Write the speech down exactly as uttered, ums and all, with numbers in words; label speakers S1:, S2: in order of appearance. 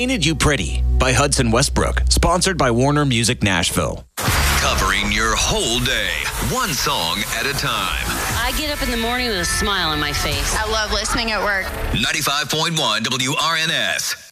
S1: Painted You Pretty by Hudson Westbrook, sponsored by Warner Music Nashville.
S2: Covering your whole day, one song at a time.
S3: I get up in the morning with a smile on my face.
S4: I love listening at work.
S2: ninety-five point one W R N S.